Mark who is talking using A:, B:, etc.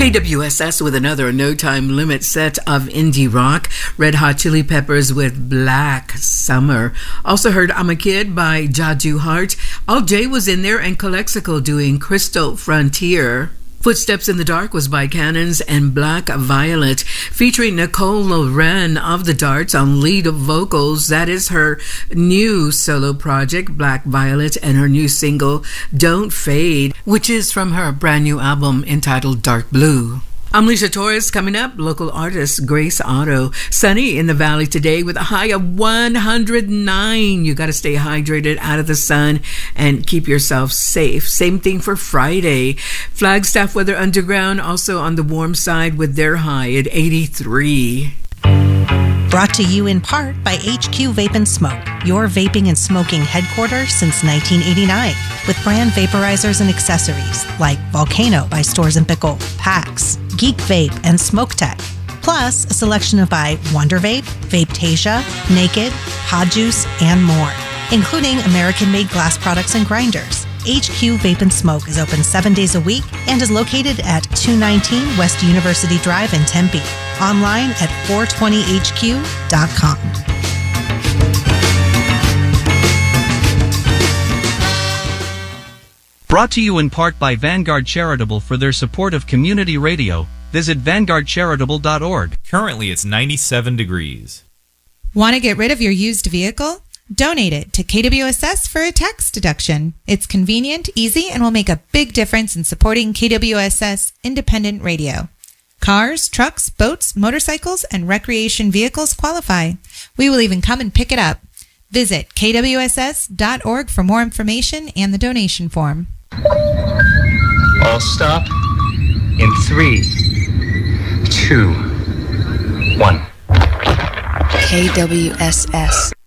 A: KWSS with another No Time Limit set of indie rock. Red Hot Chili Peppers with Black Summer. Also heard I'm a Kid by Jaju Hart. All J was in there, and Calexico doing Crystal Frontier. Footsteps in the Dark was by Cannons and Black Violet, featuring Nicole Loren of the Darts on lead vocals. That is her new solo project, Black Violet, and her new single, Don't Fade, which is from her brand new album entitled Dark Blue. I'm Alicia Torres. Coming up, local artist Grace Otto. Sunny in the valley today with a high of 109. You got to stay hydrated, out of the sun, and keep yourself safe. Same thing for Friday. Flagstaff Weather Underground also on the warm side with their high at 83.
B: Brought to you in part by HQ Vape and Smoke, your vaping and smoking headquarters since 1989, with brand vaporizers and accessories like Volcano by Stores & Pickle, PAX, Geek Vape, and Smoke Tech. Plus, a selection of by Wonder Vape, Vapetasia, Naked, Pod Juice, and more, including American-made glass products and grinders. HQ Vape and Smoke is open 7 days a week and is located at 219 West University Drive in Tempe. Online at 420hq.com.
C: Brought to you in part by Vanguard Charitable for their support of community radio. Visit vanguardcharitable.org.
D: Currently, it's 97 degrees.
E: Want to get rid of your used vehicle? Donate it to KWSS for a tax deduction. It's convenient, easy, and will make a big difference in supporting KWSS independent radio. Cars, trucks, boats, motorcycles, and recreation vehicles qualify. We will even come and pick it up. Visit kwss.org for more information and the donation form.
F: All stop in 3, 2, 1.
G: KWSS.